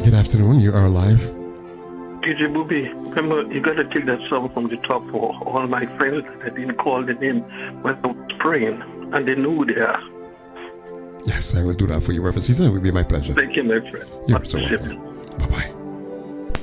good afternoon. You are live. DJ Booby, remember, you got to take that song from the top for all my friends that didn't call the name when I was praying, and they knew who they are. Yes, I will do that for you, Reverend Caesar. It will be my pleasure. Thank you, my friend. You're so welcome. Bye-bye.